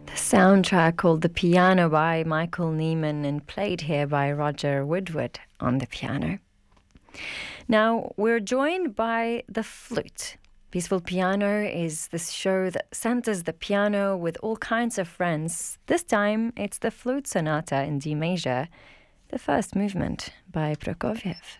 Soundtrack called The Piano by Michael Nyman and played here by Roger Woodward on the piano. Now we're joined by the flute. Peaceful Piano is this show that centers the piano with all kinds of friends. This time it's the Flute Sonata in D major, the first movement by Prokofiev.